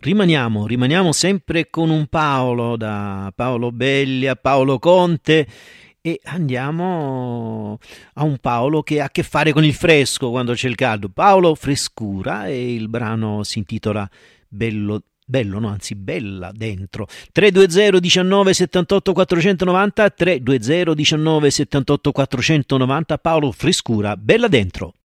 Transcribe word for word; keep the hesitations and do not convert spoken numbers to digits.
rimaniamo, rimaniamo sempre con un Paolo, da Paolo Belli a Paolo Conte, e andiamo a un Paolo che ha a che fare con il fresco quando c'è il caldo. Paolo Frescura, e il brano si intitola Bello Bello, no, anzi Bella Dentro. Tre due zero diciannove settantotto quattrocentonovanta, tre due zero diciannove settantotto quattrocentonovanta. Paolo Frescura, Bella Dentro.